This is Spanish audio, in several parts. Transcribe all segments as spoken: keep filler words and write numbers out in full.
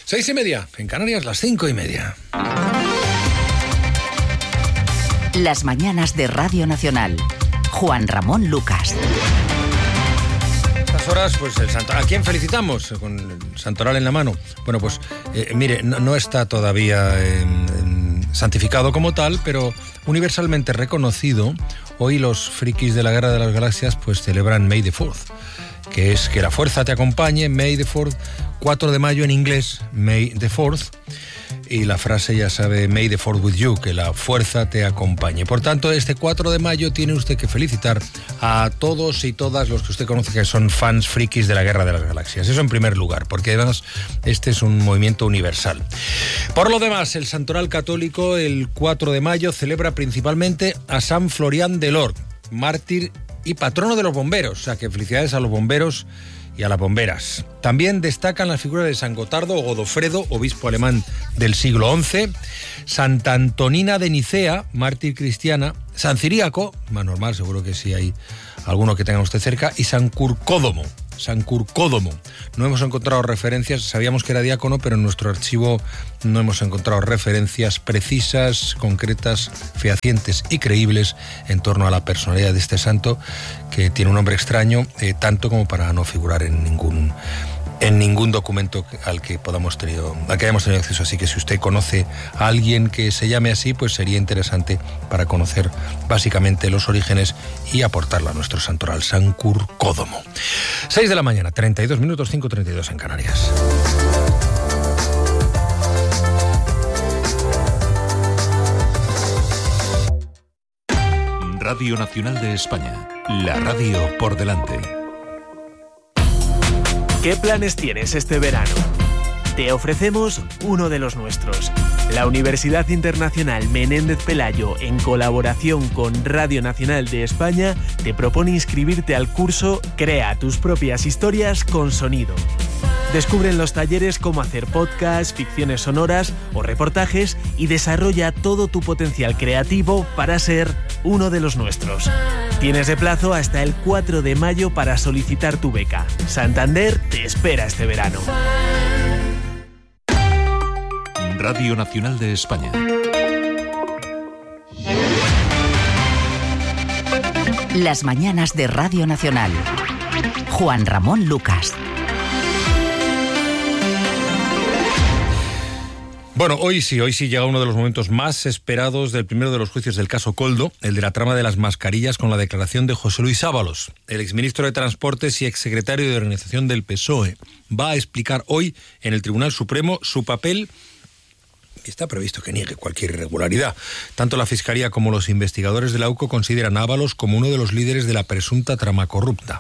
Seis y media, en Canarias las cinco y media. Las mañanas de Radio Nacional. Juan Ramón Lucas. Estas horas, pues el santo... ¿A quién felicitamos? Con el santoral en la mano. Bueno, pues eh, mire, no, no está todavía en, en santificado como tal, pero universalmente reconocido. Hoy los frikis de la Guerra de las Galaxias pues celebran May the fourth, que es que la fuerza te acompañe. May the fourth, cuatro de mayo en inglés, May the fourth. Y la frase ya sabe, May the fourth with you, que la fuerza te acompañe. Por tanto, este cuatro de mayo tiene usted que felicitar a todos y todas los que usted conoce que son fans frikis de la Guerra de las Galaxias. Eso en primer lugar, porque además este es un movimiento universal. Por lo demás, el santoral católico el cuatro de mayo celebra principalmente a San Florián de Lorch, mártir y patrono de los bomberos. O sea que felicidades a los bomberos y a las bomberas. También destacan las figuras de San Gotardo o Godofredo, obispo alemán del siglo once, Santa Antonina de Nicea, mártir cristiana, San Ciríaco, más normal, seguro que sí hay alguno que tenga usted cerca, y San Curcódomo. San Curcódomo. No hemos encontrado referencias, sabíamos que era diácono, pero en nuestro archivo no hemos encontrado referencias precisas, concretas, fehacientes y creíbles en torno a la personalidad de este santo, que tiene un nombre extraño, eh, tanto como para no figurar en ningún en ningún documento al que podamos tenido, al que hayamos tenido acceso. Así que si usted conoce a alguien que se llame así, pues sería interesante para conocer básicamente los orígenes y aportarla a nuestro santoral, San Curcódomo. seis de la mañana, treinta y dos minutos, cinco treinta y dos en Canarias. Radio Nacional de España, la radio por delante. ¿Qué planes tienes este verano? Te ofrecemos uno de los nuestros. La Universidad Internacional Menéndez Pelayo, en colaboración con Radio Nacional de España, te propone inscribirte al curso Crea tus propias historias con sonido. Descubre en los talleres cómo hacer podcasts, ficciones sonoras o reportajes y desarrolla todo tu potencial creativo para ser uno de los nuestros. Tienes de plazo hasta el cuatro de mayo para solicitar tu beca. Santander te espera este verano. Radio Nacional de España. Las mañanas de Radio Nacional. Juan Ramón Lucas. Bueno, hoy sí, hoy sí llega uno de los momentos más esperados del primero de los juicios del caso Koldo, el de la trama de las mascarillas, con la declaración de José Luis Ábalos. El exministro de Transportes y exsecretario de Organización del P S O E va a explicar hoy en el Tribunal Supremo su papel. Está previsto que niegue cualquier irregularidad. Tanto la Fiscalía como los investigadores de la U C O consideran a Ábalos como uno de los líderes de la presunta trama corrupta.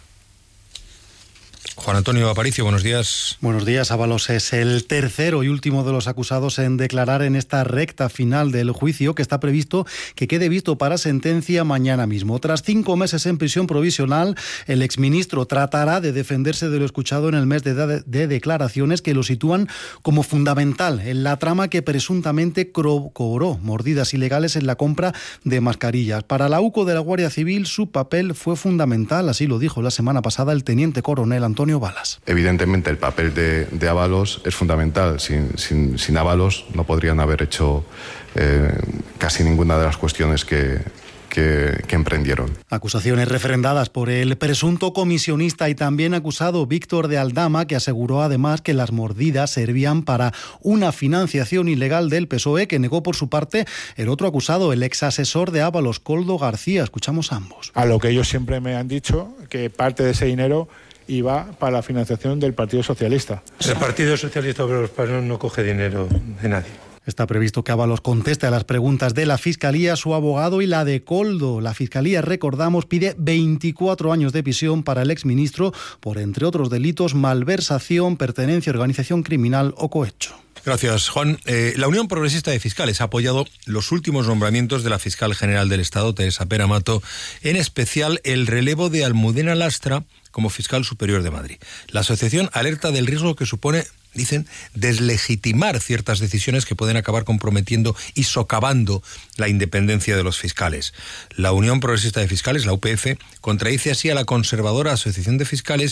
Juan Antonio Aparicio, buenos días. Buenos días. Ábalos es el tercero y último de los acusados en declarar en esta recta final del juicio, que está previsto que quede visto para sentencia mañana mismo. Tras cinco meses en prisión provisional, el exministro tratará de defenderse de lo escuchado en el mes de, de, de declaraciones que lo sitúan como fundamental en la trama que presuntamente cobró mordidas ilegales en la compra de mascarillas. Para la U C O de la Guardia Civil, su papel fue fundamental, así lo dijo la semana pasada el teniente coronel Antonio Balas. Evidentemente el papel de, de Ábalos es fundamental. Sin, sin, sin Ábalos no podrían haber hecho eh, casi ninguna de las cuestiones que, que, que emprendieron. Acusaciones refrendadas por el presunto comisionista y también acusado Víctor de Aldama, que aseguró además que las mordidas servían para una financiación ilegal del P S O E, que negó por su parte el otro acusado, el exasesor de Ábalos, Koldo García. Escuchamos a ambos. A lo que ellos siempre me han dicho, que parte de ese dinero iba para la financiación del Partido Socialista. El Partido Socialista Obrero Español no coge dinero de nadie. Está previsto que Ábalos conteste a las preguntas de la Fiscalía, su abogado y la de Koldo. La Fiscalía, recordamos, pide veinticuatro años de prisión para el exministro por, entre otros delitos, malversación, pertenencia a organización criminal o cohecho. Gracias, Juan. Eh, la Unión Progresista de Fiscales ha apoyado los últimos nombramientos de la fiscal general del Estado, Teresa Pera Mato, en especial el relevo de Almudena Lastra como fiscal superior de Madrid. La asociación alerta del riesgo que supone, dicen, deslegitimar ciertas decisiones que pueden acabar comprometiendo y socavando la independencia de los fiscales. La Unión Progresista de Fiscales, la U P F, contradice así a la conservadora Asociación de Fiscales,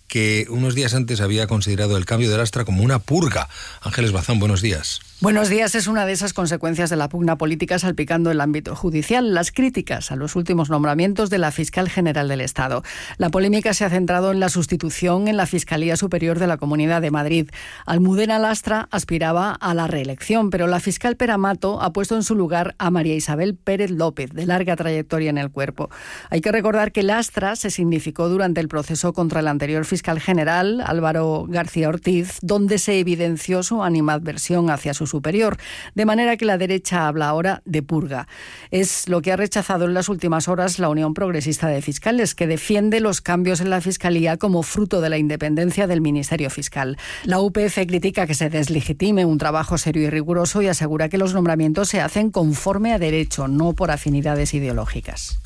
que unos días antes había considerado el cambio de lastra como una purga. Ángeles Bazán, buenos días. Buenos días. Es una de esas consecuencias de la pugna política salpicando el ámbito judicial, las críticas a los últimos nombramientos de la fiscal general del Estado. La polémica se ha centrado en la sustitución en la Fiscalía Superior de la Comunidad de Madrid. Almudena Lastra aspiraba a la reelección, pero la fiscal Pera Mato ha puesto en su lugar a María Isabel Pérez López, de larga trayectoria en el cuerpo. Hay que recordar que Lastra se significó durante el proceso contra el anterior fiscal general, Álvaro García Ortiz, donde se evidenció su animadversión hacia su superior, de manera que la derecha habla ahora de purga. Es lo que ha rechazado en las últimas horas la Unión Progresista de Fiscales, que defiende los cambios en la Fiscalía como fruto de la independencia del Ministerio Fiscal. La U P F critica que se deslegitime un trabajo serio y riguroso y asegura que los nombramientos se hacen conforme a derecho, no por afinidades ideológicas.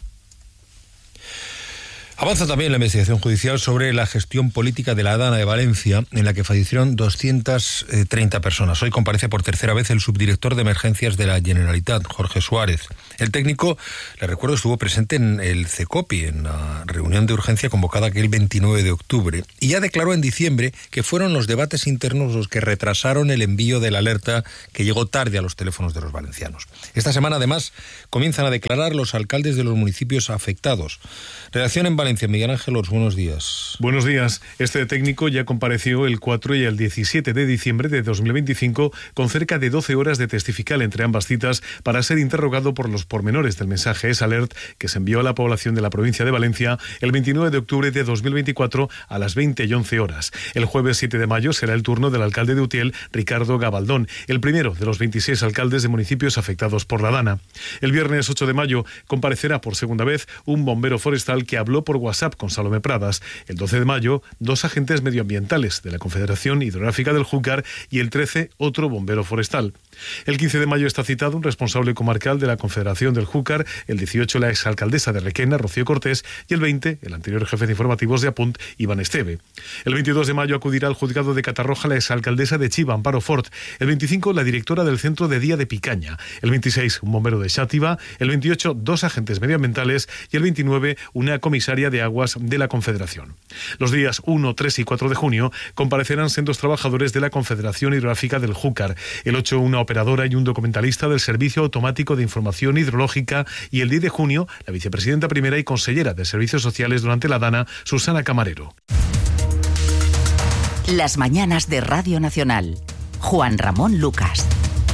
Avanza también la investigación judicial sobre la gestión política de la Dana de Valencia, en la que fallecieron doscientas treinta personas. Hoy comparece por tercera vez el subdirector de emergencias de la Generalitat, Jorge Suárez. El técnico, le recuerdo, estuvo presente en el CECOPI, en la reunión de urgencia convocada aquel veintinueve de octubre, y ya declaró en diciembre que fueron los debates internos los que retrasaron el envío de la alerta que llegó tarde a los teléfonos de los valencianos. Esta semana, además, comienzan a declarar los alcaldes de los municipios afectados. Redacción en Valencia, Miguel Ángel Ors, buenos días. Buenos días. Este técnico ya compareció el cuatro y el diecisiete de diciembre de dos mil veinticinco con cerca de doce horas de testifical entre ambas citas para ser interrogado por los pormenores del mensaje S-Alert que se envió a la población de la provincia de Valencia el veintinueve de octubre de dos mil veinticuatro a las veinte y once horas. El jueves siete de mayo será el turno del alcalde de Utiel, Ricardo Gabaldón, el primero de los veintiséis alcaldes de municipios afectados por la Dana. El viernes ocho de mayo comparecerá por segunda vez un bombero forestal que habló por WhatsApp con Salomé Pradas. El doce de mayo, dos agentes medioambientales de la Confederación Hidrográfica del Júcar y el trece, otro bombero forestal. El quince de mayo está citado un responsable comarcal de la Confederación del Júcar, el dieciocho la exalcaldesa de Requena, Rocío Cortés, y el veinte el anterior jefe de informativos de Apunt, Iván Esteve. El veintidós de mayo acudirá al juzgado de Catarroja la exalcaldesa de Chiva, Amparo Fort. El veinticinco la directora del Centro de Día de Picaña. El veintiséis un bombero de Xàtiva. El veintiocho dos agentes medioambientales y el veintinueve una comisaria de aguas de la Confederación. Los días uno, tres y cuatro de junio comparecerán sendos trabajadores de la Confederación Hidrográfica del Júcar. El ocho una operadora y un documentalista del Servicio Automático de Información Hidrológica, y el diez de junio la vicepresidenta primera y consellera de Servicios Sociales durante la Dana, Susana Camarero. Las mañanas de Radio Nacional. Juan Ramón Lucas.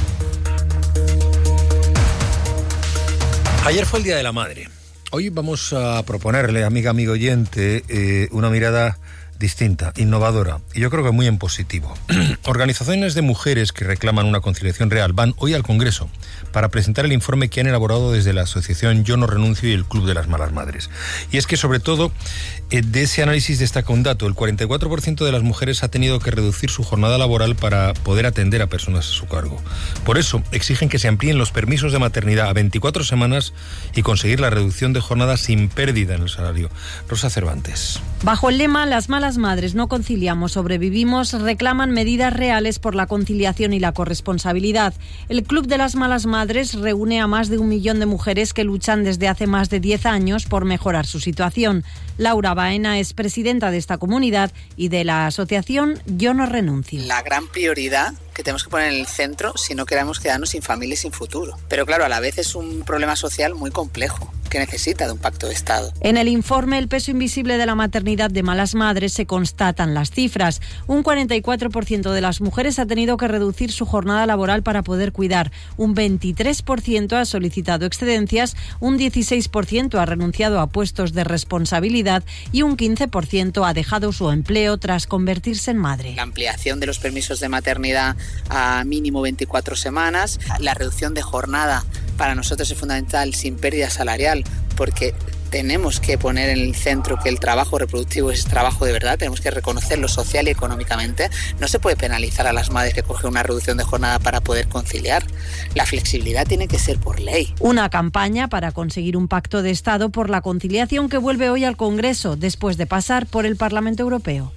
Ayer fue el Día de la Madre. Hoy vamos a proponerle, amiga, amigo oyente, eh, una mirada distinta, innovadora, y yo creo que muy en positivo. Organizaciones de mujeres que reclaman una conciliación real van hoy al Congreso para presentar el informe que han elaborado desde la asociación Yo No Renuncio y el Club de las Malas Madres. Y es que, sobre todo, eh, de ese análisis destaca un dato: el cuarenta y cuatro por ciento de las mujeres ha tenido que reducir su jornada laboral para poder atender a personas a su cargo. Por eso, exigen que se amplíen los permisos de maternidad a veinticuatro semanas y conseguir la reducción de jornada sin pérdida en el salario. Rosa Cervantes. Bajo el lema Las malas madres no conciliamos, sobrevivimos, reclaman medidas reales por la conciliación y la corresponsabilidad. El Club de las Malas Madres reúne a más de un millón de mujeres que luchan desde hace más de diez años por mejorar su situación. Laura Baena es presidenta de esta comunidad y de la asociación Yo No Renuncio. La gran prioridad que tenemos que poner en el centro si no queremos quedarnos sin familia y sin futuro. Pero claro, a la vez es un problema social muy complejo que necesita de un pacto de Estado. En el informe El peso invisible de la maternidad de malas madres se constatan las cifras. Un cuarenta y cuatro por ciento de las mujeres ha tenido que reducir su jornada laboral para poder cuidar. Un veintitrés por ciento ha solicitado excedencias, un dieciséis por ciento ha renunciado a puestos de responsabilidad y un quince por ciento ha dejado su empleo tras convertirse en madre. La ampliación de los permisos de maternidad a mínimo veinticuatro semanas, la reducción de jornada para nosotros es fundamental sin pérdida salarial, porque tenemos que poner en el centro que el trabajo reproductivo es trabajo de verdad, tenemos que reconocerlo social y económicamente. No se puede penalizar a las madres que cogen una reducción de jornada para poder conciliar. La flexibilidad tiene que ser por ley. Una campaña para conseguir un pacto de Estado por la conciliación que vuelve hoy al Congreso, después de pasar por el Parlamento Europeo.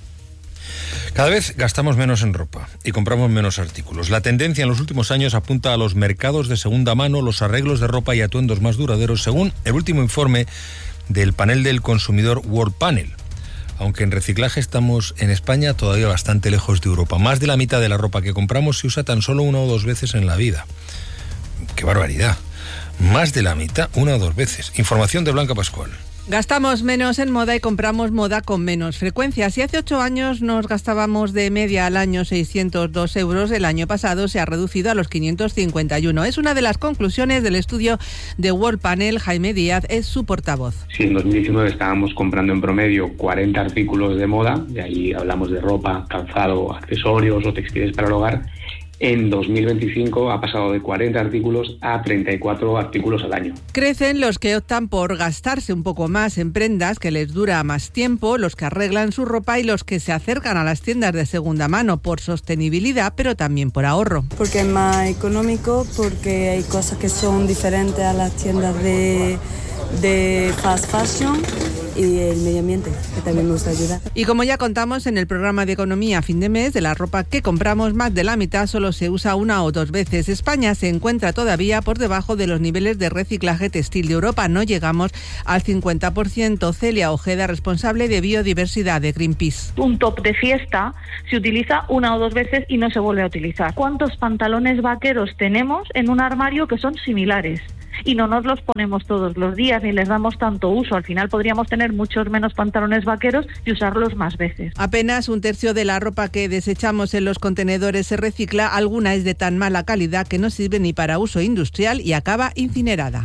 Cada vez gastamos menos en ropa y compramos menos artículos. La tendencia en los últimos años apunta a los mercados de segunda mano, los arreglos de ropa y atuendos más duraderos, según el último informe del panel del consumidor World Panel. aunque en reciclaje estamos en España todavía bastante lejos de Europa. Más de la mitad de la ropa que compramos se usa tan solo una o dos veces en la vida. ¡Qué barbaridad! Más de la mitad, una o dos veces. Información de Blanca Pascual. Gastamos menos en moda y compramos moda con menos frecuencia. Si hace ocho años nos gastábamos de media al año seiscientos dos euros, el año pasado se ha reducido a los quinientos cincuenta y uno. Es una de las conclusiones del estudio de World Panel. Jaime Díaz es su portavoz. Si en dos mil diecinueve estábamos comprando en promedio cuarenta artículos de moda, de ahí hablamos de ropa, calzado, accesorios o textiles para el hogar, en dos mil veinticinco ha pasado de cuarenta artículos a treinta y cuatro artículos al año. Crecen los que optan por gastarse un poco más en prendas que les dura más tiempo, los que arreglan su ropa y los que se acercan a las tiendas de segunda mano por sostenibilidad, pero también por ahorro. Porque es más económico, porque hay cosas que son diferentes a las tiendas de, de fast fashion, y el medio ambiente, que también me gusta ayudar. Y como ya contamos en el programa de economía a fin de mes, de la ropa que compramos, más de la mitad solo se usa una o dos veces. España se encuentra todavía por debajo de los niveles de reciclaje textil de Europa. No llegamos al cincuenta por ciento. Celia Ojeda, responsable de biodiversidad de Greenpeace. Un top de fiesta se utiliza una o dos veces y no se vuelve a utilizar. ¿Cuántos pantalones vaqueros tenemos en un armario que son similares? Y no nos los ponemos todos los días ni les damos tanto uso. Al final podríamos tener muchos menos pantalones vaqueros y usarlos más veces. Apenas un tercio de la ropa que desechamos en los contenedores se recicla. Alguna es de tan mala calidad que no sirve ni para uso industrial y acaba incinerada.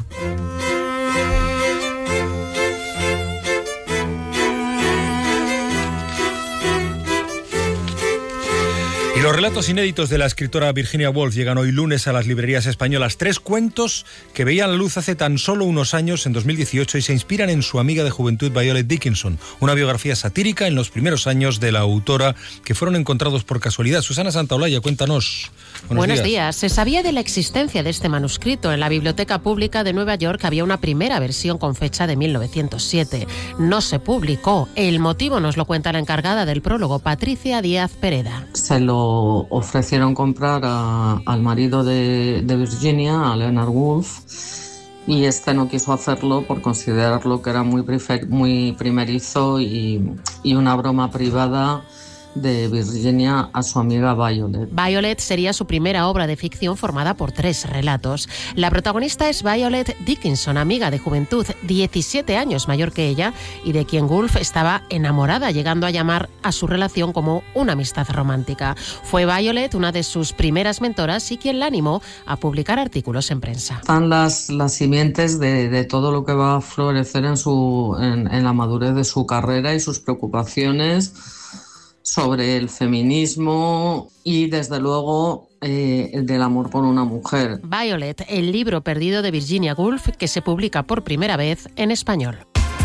Y los relatos inéditos de la escritora Virginia Woolf llegan hoy lunes a las librerías españolas. Tres cuentos que veían la luz hace tan solo unos años, en dos mil dieciocho, y se inspiran en su amiga de juventud Violet Dickinson. Una biografía satírica en los primeros años de la autora que fueron encontrados por casualidad. Susana Santaolalla, cuéntanos. Buenos, Buenos días. días. Se sabía de la existencia de este manuscrito. En la Biblioteca Pública de Nueva York había una primera versión con fecha de mil novecientos siete. No se publicó. El motivo nos lo cuenta la encargada del prólogo, Patricia Díaz Pereda. Se lo ofrecieron comprar a, al marido de, de Virginia, a Leonard Woolf, y este no quiso hacerlo por considerarlo que era muy, prefer, muy primerizo y, y una broma privada de Virginia a su amiga Violet. Violet sería su primera obra de ficción formada por tres relatos. La protagonista es Violet Dickinson, amiga de juventud, diecisiete años mayor que ella y de quien Woolf estaba enamorada, llegando a llamar a su relación como una amistad romántica. Fue Violet una de sus primeras mentoras y quien la animó a publicar artículos en prensa. Están las, las simientes de, de todo lo que va a florecer en, su, en, en la madurez de su carrera y sus preocupaciones sobre el feminismo y, desde luego, eh, el del amor por una mujer. Violet, el libro perdido de Virginia Woolf, que se publica por primera vez en español.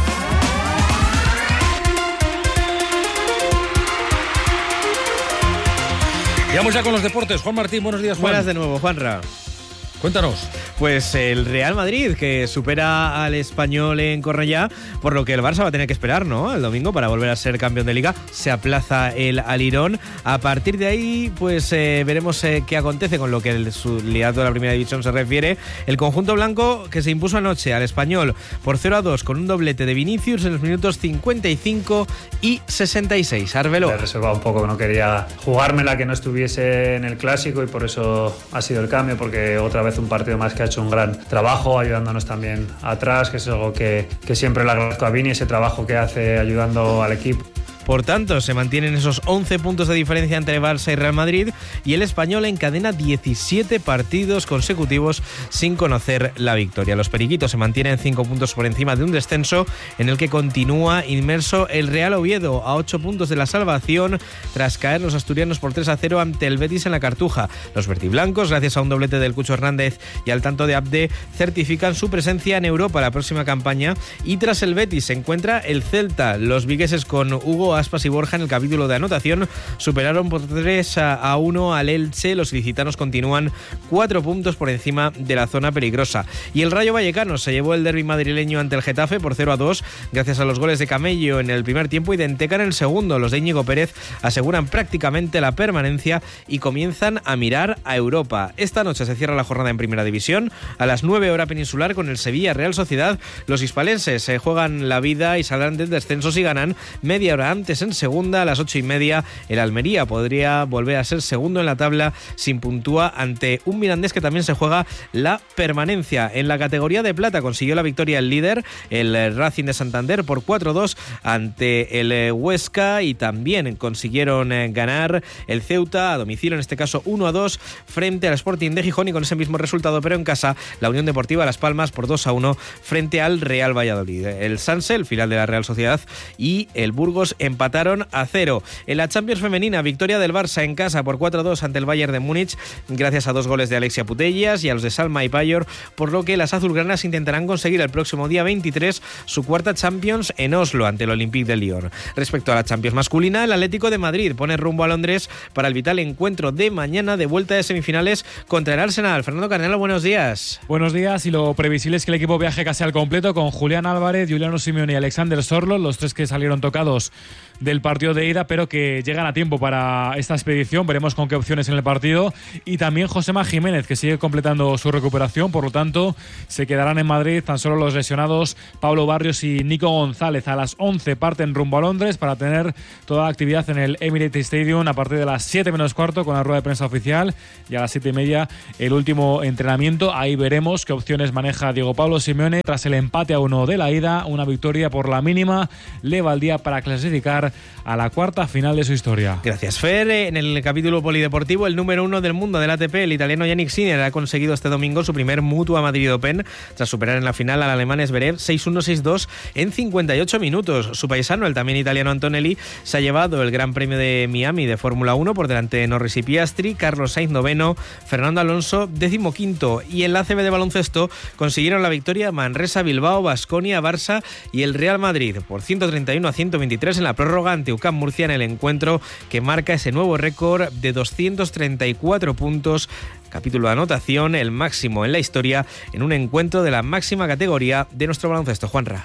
Y vamos ya con los deportes. Juan Martín, buenos días, Juan. Buenas de nuevo, Juanra. Cuéntanos. Pues el Real Madrid, que supera al Español en Cornellá, por lo que el Barça va a tener que esperar, ¿no?, el domingo para volver a ser campeón de Liga. Se aplaza el Alirón. A partir de ahí, pues eh, veremos eh, qué acontece con lo que el, su liderato de la Primera División se refiere. El conjunto blanco, que se impuso anoche al Español por cero a dos con un doblete de Vinicius en los minutos cincuenta y cinco y sesenta y seis. Arbeló. Le he reservado un poco, no quería jugármela que no estuviese en el Clásico y por eso ha sido el cambio, porque otra vez un partido más que ha hecho un gran trabajo ayudándonos también atrás, que es algo que, que siempre le agradezco a Vini, ese trabajo que hace ayudando al equipo. Por tanto, se mantienen esos once puntos de diferencia entre Barça y Real Madrid y el Español encadena diecisiete partidos consecutivos sin conocer la victoria. Los periquitos se mantienen cinco puntos por encima de un descenso en el que continúa inmerso el Real Oviedo a ocho puntos de la salvación tras caer los asturianos por tres a cero ante el Betis en la Cartuja. Los verdiblancos, gracias a un doblete del Cucho Hernández y al tanto de Abde, certifican su presencia en Europa la próxima campaña, y tras el Betis se encuentra el Celta. Los vigueses, con Hugo Aspas y Borja en el capítulo de anotación, superaron por tres a uno al Elche. Los ilicitanos continúan cuatro puntos por encima de la zona peligrosa. Y el Rayo Vallecano se llevó el derbi madrileño ante el Getafe por cero a dos gracias a los goles de Camello en el primer tiempo y de Enteca en el segundo. Los de Íñigo Pérez aseguran prácticamente la permanencia y comienzan a mirar a Europa. Esta noche se cierra la jornada en Primera División a las nueve hora peninsular con el Sevilla Real Sociedad. Los hispalenses se juegan la vida y saldrán del descenso si ganan media hora antes antes en segunda. A las ocho y media el Almería podría volver a ser segundo en la tabla sin puntúa ante un Mirandés que también se juega la permanencia. En la categoría de plata consiguió la victoria el líder, el Racing de Santander, por cuatro dos ante el Huesca, y también consiguieron ganar el Ceuta a domicilio, en este caso uno a dos frente al Sporting de Gijón, y con ese mismo resultado, pero en casa, la Unión Deportiva Las Palmas por dos a uno frente al Real Valladolid. El Sanse, el filial de la Real Sociedad, y el Burgos empataron a cero. En la Champions femenina, victoria del Barça en casa por cuatro a dos ante el Bayern de Múnich, gracias a dos goles de Alexia Putellas y a los de Salma y Payor, por lo que las azulgranas intentarán conseguir el próximo día veintitrés su cuarta Champions en Oslo ante el Olympique de Lyon. Respecto a la Champions masculina, el Atlético de Madrid pone rumbo a Londres para el vital encuentro de mañana de vuelta de semifinales contra el Arsenal. Fernando Carnero, buenos días. Buenos días, y lo previsible es que el equipo viaje casi al completo con Julián Álvarez, Giuliano Simeone y Alexander Sorlo, los tres que salieron tocados del partido de ida, pero que llegan a tiempo para esta expedición. Veremos con qué opciones en el partido. Y también Josema Jiménez, que sigue completando su recuperación, por lo tanto se quedarán en Madrid tan solo los lesionados Pablo Barrios y Nico González. A las once parten rumbo a Londres para tener toda la actividad en el Emirates Stadium a partir de las siete menos cuarto con la rueda de prensa oficial, y a las siete y media el último entrenamiento. Ahí veremos qué opciones maneja Diego Pablo Simeone tras el empate a uno de la ida. Una victoria por la mínima le valdría para clasificar a la cuarta final de su historia. Gracias, Fer. En el capítulo polideportivo, el número uno del mundo del A T P, el italiano Yannick Sinner, ha conseguido este domingo su primer Mutua Madrid Open tras superar en la final al alemán Zverev seis uno seis dos en cincuenta y ocho minutos. Su paisano, el también italiano Antonelli, se ha llevado el Gran Premio de Miami de Fórmula uno por delante de Norris y Piastri, Carlos Sainz noveno, Fernando Alonso décimo quinto. Y en la A C B de baloncesto consiguieron la victoria Manresa, Bilbao, Baskonia, Barça y el Real Madrid por ciento treinta y uno a ciento veintitrés en la prórroga ante U C A M Murcia, en el encuentro que marca ese nuevo récord de doscientos treinta y cuatro puntos, capítulo de anotación, el máximo en la historia en un encuentro de la máxima categoría de nuestro baloncesto. Juanra.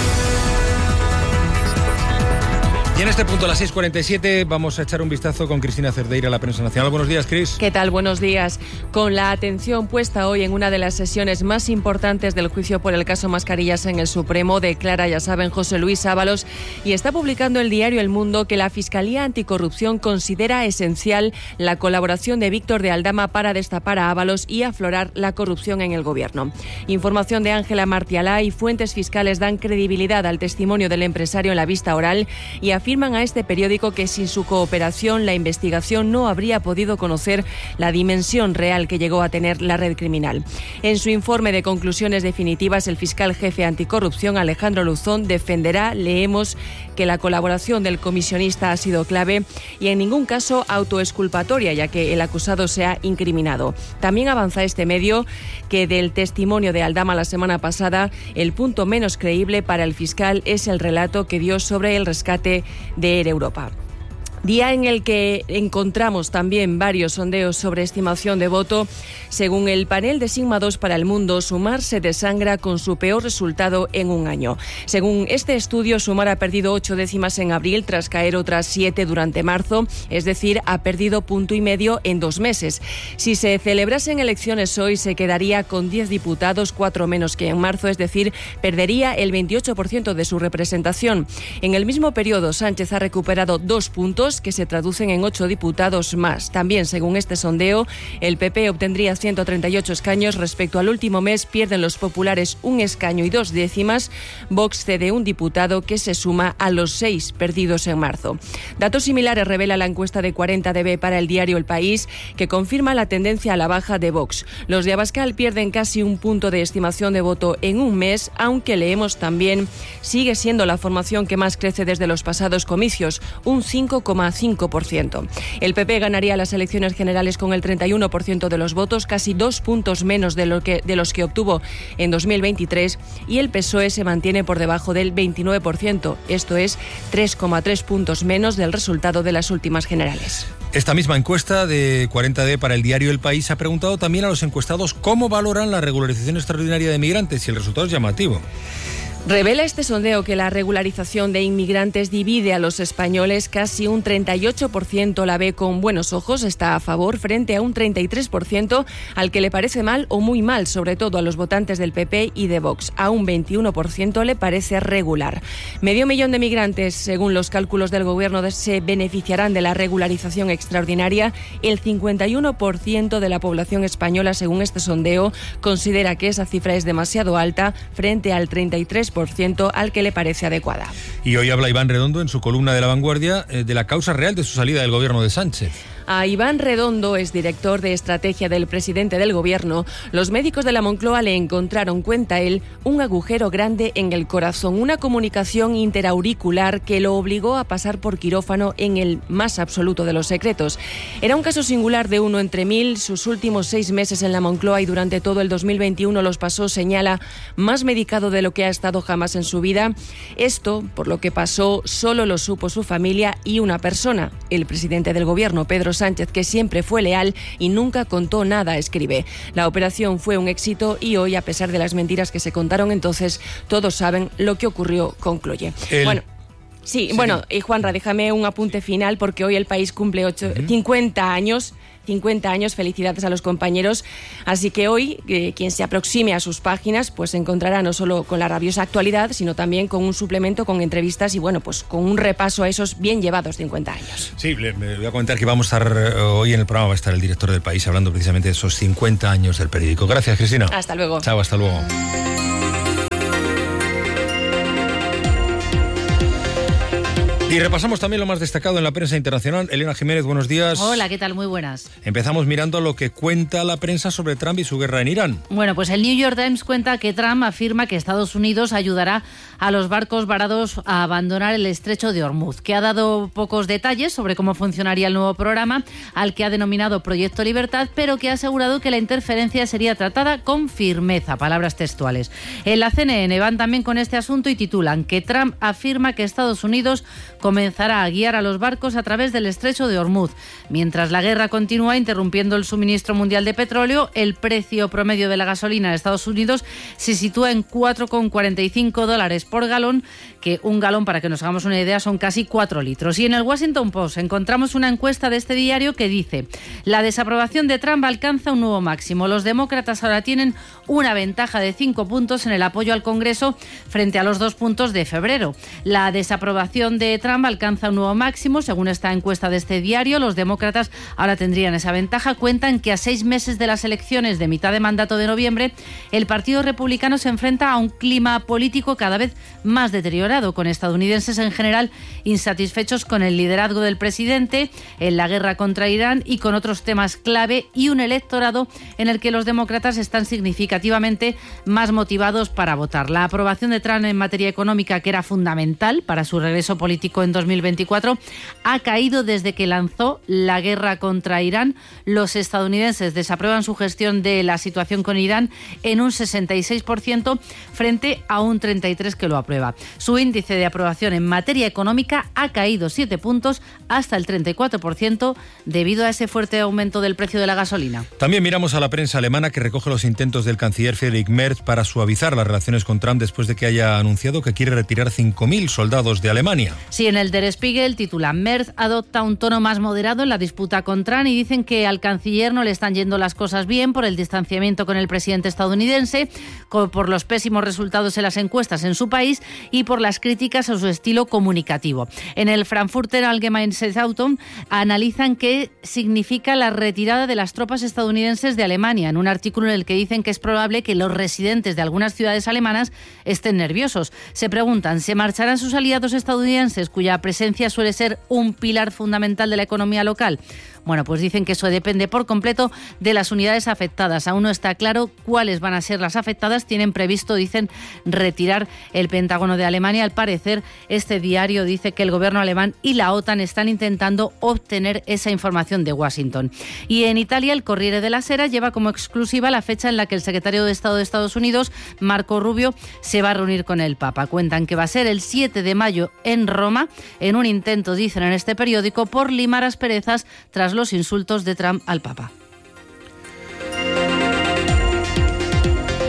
Y en este punto, a las seis cuarenta y siete, vamos a echar un vistazo con Cristina Cerdeira a la prensa nacional. Buenos días, Cris. ¿Qué tal? Buenos días. Con la atención puesta hoy en una de las sesiones más importantes del juicio por el caso Mascarillas en el Supremo, declara, ya saben, José Luis Ábalos, y está publicando el diario El Mundo que la Fiscalía Anticorrupción considera esencial la colaboración de Víctor de Aldama para destapar a Ábalos y aflorar la corrupción en el Gobierno. Información de Ángela Martialá y fuentes fiscales dan credibilidad al testimonio del empresario en la vista oral y afirman Afirman a este periódico que sin su cooperación la investigación no habría podido conocer la dimensión real que llegó a tener la red criminal. En su informe de conclusiones definitivas, el fiscal jefe anticorrupción Alejandro Luzón defenderá, leemos, que la colaboración del comisionista ha sido clave y en ningún caso autoexculpatoria, ya que el acusado se ha incriminado. También avanza este medio que del testimonio de Aldama la semana pasada, el punto menos creíble para el fiscal es el relato que dio sobre el rescate de Air Europa. Día en el que encontramos también varios sondeos sobre estimación de voto. Según el panel de Sigma dos para el Mundo, Sumar se desangra con su peor resultado en un año. Según este estudio, Sumar ha perdido ocho décimas en abril tras caer otras siete durante marzo, es decir, ha perdido punto y medio en dos meses. Si se celebrasen elecciones hoy, se quedaría con diez diputados, cuatro menos que en marzo, es decir, perdería el veintiocho por ciento de su representación. En el mismo periodo, Sánchez ha recuperado dos puntos, que se traducen en ocho diputados más. También, según este sondeo, el P P obtendría ciento treinta y ocho escaños. Respecto al último mes, pierden los populares un escaño y dos décimas. Vox cede un diputado, que se suma a los seis perdidos en marzo. Datos similares revela la encuesta de cuarenta D B para el diario El País, que confirma la tendencia a la baja de Vox. Los de Abascal pierden casi un punto de estimación de voto en un mes, aunque leemos también sigue siendo la formación que más crece desde los pasados comicios, un cinco coma cinco por ciento. El P P ganaría las elecciones generales con el treinta y uno por ciento de los votos, casi dos puntos menos de, lo que, de los que obtuvo en dos mil veintitrés, y el P S O E se mantiene por debajo del veintinueve por ciento, esto es tres coma tres puntos menos del resultado de las últimas generales. Esta misma encuesta de cuarenta D para el diario El País ha preguntado también a los encuestados cómo valoran la regularización extraordinaria de migrantes, y el resultado es llamativo. Revela este sondeo que la regularización de inmigrantes divide a los españoles. Casi un treinta y ocho por ciento la ve con buenos ojos, está a favor, frente a un treinta y tres por ciento al que le parece mal o muy mal, sobre todo a los votantes del P P y de Vox. A un veintiuno por ciento le parece regular. Medio millón de migrantes, según los cálculos del Gobierno, se beneficiarán de la regularización extraordinaria. El cincuenta y uno por ciento de la población española, según este sondeo, considera que esa cifra es demasiado alta, frente al treinta y tres por ciento al que le parece adecuada. Y hoy habla Iván Redondo en su columna de La Vanguardia de la causa real de su salida del gobierno de Sánchez. A Iván Redondo, es director de estrategia del presidente del Gobierno, los médicos de la Moncloa le encontraron, cuenta él, un agujero grande en el corazón, una comunicación interauricular que lo obligó a pasar por quirófano en el más absoluto de los secretos. Era un caso singular de uno entre mil. Sus últimos seis meses en la Moncloa y durante todo el dos mil veintiuno los pasó, señala, más medicado de lo que ha estado jamás en su vida. Esto, por lo que pasó, solo lo supo su familia y una persona, el presidente del Gobierno, Pedro Sánchez, que siempre fue leal y nunca contó nada, escribe. La operación fue un éxito y hoy, a pesar de las mentiras que se contaron entonces, todos saben lo que ocurrió, concluye. El... Bueno, sí, sí, bueno, y Juanra, déjame un apunte final porque hoy el país cumple ocho, uh-huh. cincuenta años. cincuenta años, felicidades a los compañeros. Así que hoy, eh, quien se aproxime a sus páginas, pues se encontrará no solo con la rabiosa actualidad, sino también con un suplemento, con entrevistas y, bueno, pues con un repaso a esos bien llevados cincuenta años. Sí, le, le voy a comentar que vamos a estar hoy en el programa, va a estar el director del País hablando precisamente de esos cincuenta años del periódico. Gracias, Cristina. Hasta luego. Chao, hasta luego. Y repasamos también lo más destacado en la prensa internacional. Elena Jiménez, buenos días. Hola, ¿qué tal? Muy buenas. Empezamos mirando lo que cuenta la prensa sobre Trump y su guerra en Irán. Bueno, pues el New York Times cuenta que Trump afirma que Estados Unidos ayudará a los barcos varados a abandonar el estrecho de Hormuz, que ha dado pocos detalles sobre cómo funcionaría el nuevo programa, al que ha denominado Proyecto Libertad, pero que ha asegurado que la interferencia sería tratada con firmeza, palabras textuales. En la C N N van también con este asunto y titulan que Trump afirma que Estados Unidos comenzará a guiar a los barcos a través del estrecho de Hormuz. Mientras la guerra continúa interrumpiendo el suministro mundial de petróleo, el precio promedio de la gasolina en Estados Unidos se sitúa en cuatro con cuarenta y cinco dólares por galón, que un galón, para que nos hagamos una idea, son casi cuatro litros. Y en el Washington Post encontramos una encuesta de este diario que dice: la desaprobación de Trump alcanza un nuevo máximo. Los demócratas ahora tienen una ventaja de cinco puntos en el apoyo al Congreso frente a los dos puntos de febrero. La desaprobación de Trump alcanza un nuevo máximo, según esta encuesta de este diario. Los demócratas ahora tendrían esa ventaja. Cuentan que a seis meses de las elecciones de mitad de mandato de noviembre, el Partido Republicano se enfrenta a un clima político cada vez más deteriorado, con estadounidenses en general insatisfechos con el liderazgo del presidente en la guerra contra Irán y con otros temas clave, y un electorado en el que los demócratas están significativamente más motivados para votar. La aprobación de Trump en materia económica, que era fundamental para su regreso político en dos mil veinticuatro, ha caído desde que lanzó la guerra contra Irán. Los estadounidenses desaprueban su gestión de la situación con Irán en un sesenta y seis por ciento frente a un treinta y tres por ciento que lo aprueba. Su índice de aprobación en materia económica ha caído siete puntos hasta el treinta y cuatro por ciento debido a ese fuerte aumento del precio de la gasolina. También miramos a la prensa alemana, que recoge los intentos del canciller Friedrich Merz para suavizar las relaciones con Trump después de que haya anunciado que quiere retirar cinco mil soldados de Alemania. Sí, en el Der Spiegel titula: Merz adopta un tono más moderado en la disputa con Trump, y dicen que al canciller no le están yendo las cosas bien por el distanciamiento con el presidente estadounidense, por los pésimos resultados en las encuestas en su país y por las críticas a su estilo comunicativo. En el Frankfurter Allgemeine Zeitung analizan qué significa la retirada de las tropas estadounidenses de Alemania, en un artículo en el que dicen que es probable que los residentes de algunas ciudades alemanas estén nerviosos. Se preguntan, ¿se marcharán sus aliados estadounidenses, cuya presencia suele ser un pilar fundamental de la economía local? Bueno, pues dicen que eso depende por completo de las unidades afectadas. Aún no está claro cuáles van a ser las afectadas. Tienen previsto, dicen, retirar el Pentágono de Alemania. Al parecer, este diario dice que el gobierno alemán y la OTAN están intentando obtener esa información de Washington. Y en Italia, el Corriere della Sera lleva como exclusiva la fecha en la que el secretario de Estado de Estados Unidos, Marco Rubio, se va a reunir con el Papa. Cuentan que va a ser el siete de mayo en Roma, en un intento, dicen en este periódico, por limar asperezas tras los insultos de Trump al Papa.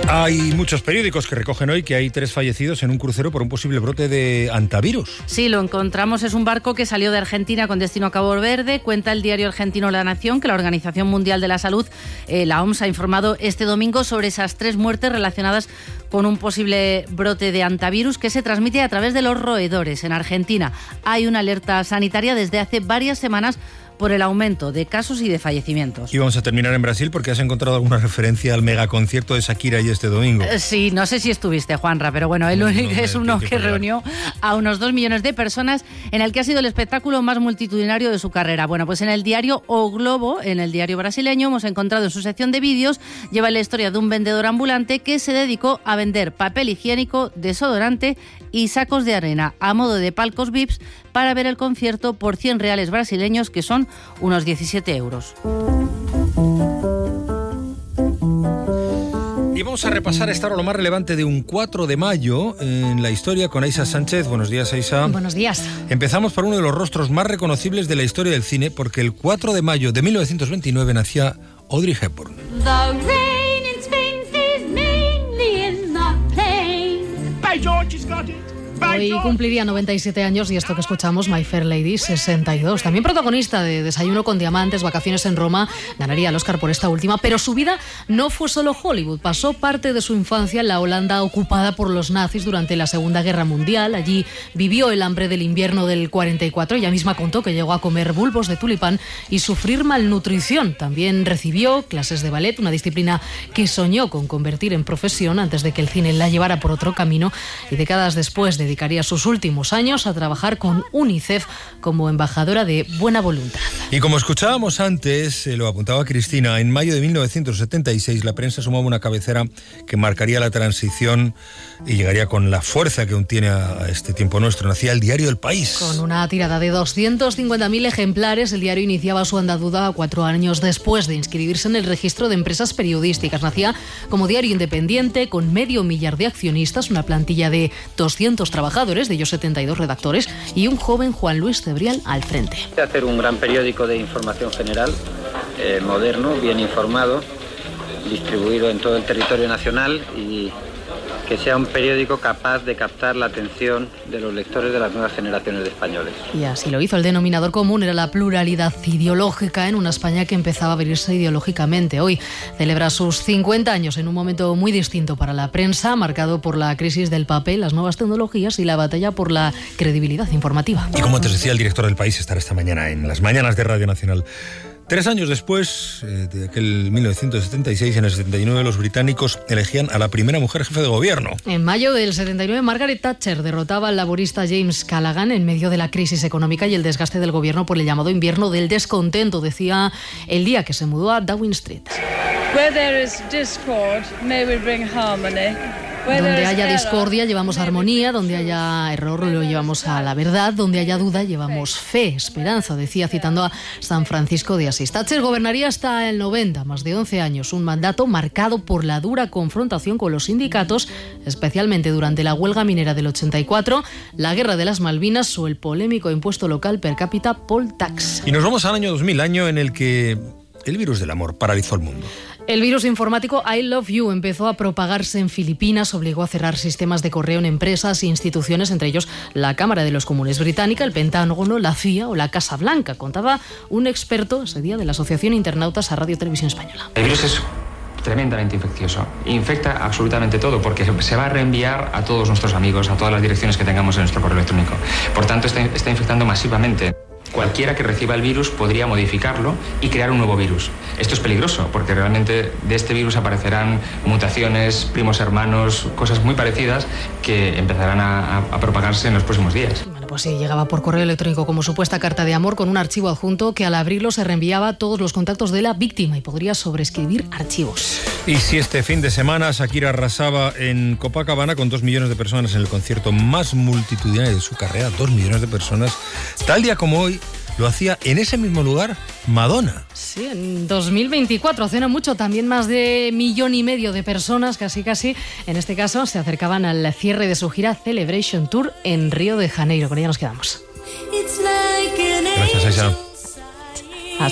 Hay muchos periódicos que recogen hoy que hay tres fallecidos en un crucero por un posible brote de antivirus. Sí, lo encontramos. Es un barco que salió de Argentina con destino a Cabo Verde. Cuenta el diario argentino La Nación que la Organización Mundial de la Salud, eh, la O M S, ha informado este domingo sobre esas tres muertes relacionadas con un posible brote de antivirus que se transmite a través de los roedores. En Argentina hay una alerta sanitaria desde hace varias semanas por el aumento de casos y de fallecimientos. Y vamos a terminar en Brasil porque has encontrado alguna referencia al megaconcierto de Shakira y este domingo. Sí, no sé si estuviste, Juanra, pero bueno, el único no, es uno que reunió a unos dos millones de personas en el que ha sido el espectáculo más multitudinario de su carrera. Bueno, pues en el diario O Globo, en el diario brasileño, hemos encontrado en su sección de vídeos, lleva la historia de un vendedor ambulante que se dedicó a vender papel higiénico, desodorante y sacos de arena a modo de palcos V I Ps para ver el concierto por cien reales brasileños, que son unos diecisiete euros. Y vamos a repasar esta hora lo más relevante de un cuatro de mayo en la historia con Aisa Sánchez. Buenos días, Aisa. Buenos días. Empezamos por uno de los rostros más reconocibles de la historia del cine, porque el cuatro de mayo de mil novecientos veintinueve nacía Audrey Hepburn. The rain in Spain is mainly in the plain. By George, he's got it. Hoy cumpliría noventa y siete años y esto que escuchamos, My Fair Lady, sesenta y dos. También protagonista de Desayuno con Diamantes, Vacaciones en Roma, ganaría el Oscar por esta última, pero su vida no fue solo Hollywood. Pasó parte de su infancia en la Holanda ocupada por los nazis durante la Segunda Guerra Mundial. Allí vivió el hambre del invierno del cuarenta y cuatro. Ella misma contó que llegó a comer bulbos de tulipán y sufrir malnutrición. También recibió clases de ballet, una disciplina que soñó con convertir en profesión antes de que el cine la llevara por otro camino, y décadas después de dedicaría sus últimos años a trabajar con UNICEF como embajadora de buena voluntad. Y como escuchábamos antes, eh, lo apuntaba Cristina, en mayo de mil novecientos setenta y seis la prensa sumaba una cabecera que marcaría la transición y llegaría con la fuerza que aún tiene a este tiempo nuestro. Nacía el diario El País. Con una tirada de doscientos cincuenta mil ejemplares, el diario iniciaba su andadura cuatro años después de inscribirse en el registro de empresas periodísticas. Nacía como diario independiente, con medio millar de accionistas, una plantilla de doscientos trabajadores, de ellos setenta y dos redactores, y un joven Juan Luis Cebrial al frente. Hacer un gran periódico de información general, eh, moderno, bien informado, distribuido en todo el territorio nacional, y que sea un periódico capaz de captar la atención de los lectores de las nuevas generaciones de españoles. Y así lo hizo. El denominador común era la pluralidad ideológica en una España que empezaba a abrirse ideológicamente. Hoy celebra sus cincuenta años en un momento muy distinto para la prensa, marcado por la crisis del papel, las nuevas tecnologías y la batalla por la credibilidad informativa. Y como antes decía el director del País, estará esta mañana en las mañanas de Radio Nacional. Tres años después eh, de aquel mil novecientos setenta y seis, en el setenta y nueve los británicos elegían a la primera mujer jefe de gobierno. En mayo del setenta y nueve, Margaret Thatcher derrotaba al laborista James Callaghan en medio de la crisis económica y el desgaste del gobierno por el llamado invierno del descontento, decía el día que se mudó a Downing Street. Where there is discord, may we bring harmony. Donde haya discordia llevamos armonía, donde haya error lo llevamos a la verdad, donde haya duda llevamos fe, esperanza, decía citando a San Francisco de Asís. Thatcher gobernaría hasta el noventa, más de once años, un mandato marcado por la dura confrontación con los sindicatos, especialmente durante la huelga minera del ochenta y cuatro, la guerra de las Malvinas o el polémico impuesto local per cápita poll tax. Y nos vamos al año dos mil, año en el que el virus del amor paralizó el mundo. El virus informático I Love You empezó a propagarse en Filipinas, obligó a cerrar sistemas de correo en empresas e instituciones, entre ellos la Cámara de los Comunes británica, el Pentágono, la C I A o la Casa Blanca. Contaba un experto ese día de la Asociación Internautas a Radio Televisión Española. El virus es tremendamente infeccioso. Infecta absolutamente todo porque se va a reenviar a todos nuestros amigos, a todas las direcciones que tengamos en nuestro correo electrónico. Por tanto, está, está infectando masivamente. Cualquiera que reciba el virus podría modificarlo y crear un nuevo virus. Esto es peligroso porque realmente de este virus aparecerán mutaciones, primos hermanos, cosas muy parecidas que empezarán a, a propagarse en los próximos días. Bueno, pues sí, llegaba por correo electrónico como supuesta carta de amor con un archivo adjunto que al abrirlo se reenviaba a todos los contactos de la víctima y podría sobreescribir archivos. Y si este fin de semana Shakira arrasaba en Copacabana con dos millones de personas en el concierto más multitudinario de su carrera, dos millones de personas, tal día como hoy lo hacía en ese mismo lugar Madonna. Sí, en dos mil veinticuatro, hace no mucho, también más de millón y medio de personas, casi casi, en este caso, se acercaban al cierre de su gira Celebration Tour en Río de Janeiro. Con ella nos quedamos. Gracias, Aisa.